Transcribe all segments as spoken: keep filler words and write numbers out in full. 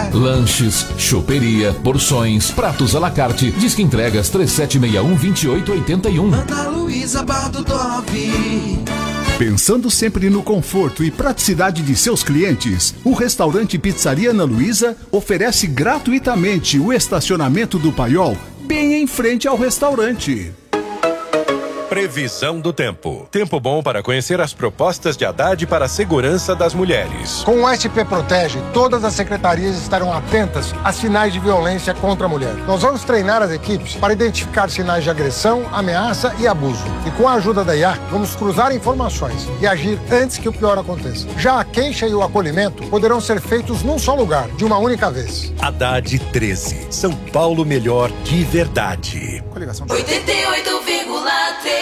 Lanches, choperia, porções, pratos à la carte. Disque entregas três sete seis um, dois oito oito um. Ana Luísa Bar do Dove. Pensando sempre no conforto e praticidade de seus clientes, o restaurante Pizzaria Ana Luísa oferece gratuitamente o estacionamento do Paiol bem em frente ao restaurante. Previsão do tempo. Tempo bom para conhecer as propostas de Haddad para a segurança das mulheres. Com o S P Protege, todas as secretarias estarão atentas a sinais de violência contra a mulher. Nós vamos treinar as equipes para identificar sinais de agressão, ameaça e abuso. E com a ajuda da I A, vamos cruzar informações e agir antes que o pior aconteça. Já a queixa e o acolhimento poderão ser feitos num só lugar, de uma única vez. Haddad treze. São Paulo melhor de verdade. oitenta e oito vírgula três.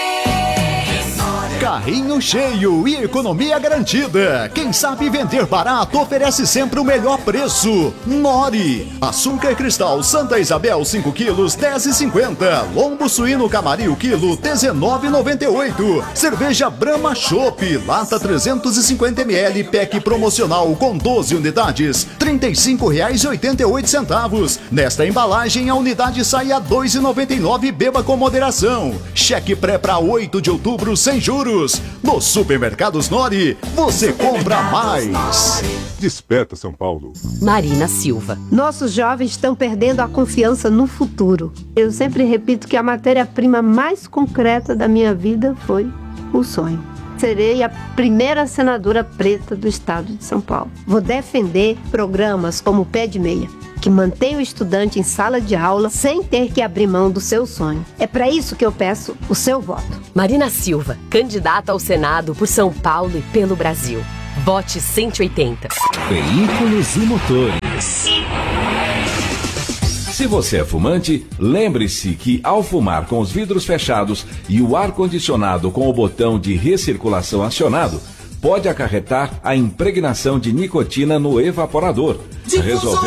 Carrinho cheio e economia garantida. Quem sabe vender barato oferece sempre o melhor preço. Nori. Açúcar cristal Santa Isabel cinco quilos, dez e cinquenta. Lombo suíno Camaril quilo, dezenove e noventa e oito. Cerveja Brahma Chopp, lata trezentos e cinquenta mililitros, pack promocional com doze unidades, trinta e cinco reais e oitenta e oito centavos. Nesta embalagem a unidade sai a dois reais e noventa e nove. Beba com moderação. Cheque pré para oito de outubro sem juros. Nos supermercados Nori, você compra mais. Desperta São Paulo. Marina Silva. Nossos jovens estão perdendo a confiança no futuro. Eu sempre repito que a matéria-prima mais concreta da minha vida foi o sonho. Serei a primeira senadora preta do estado de São Paulo. Vou defender programas como o Pé de Meia, que mantém o estudante em sala de aula sem ter que abrir mão do seu sonho. É para isso que eu peço o seu voto. Marina Silva, candidata ao Senado por São Paulo e pelo Brasil. Vote cento e oitenta. Veículos e motores. Se você é fumante, lembre-se que ao fumar com os vidros fechados e o ar-condicionado com o botão de recirculação acionado, pode acarretar a impregnação de nicotina no evaporador. Resolver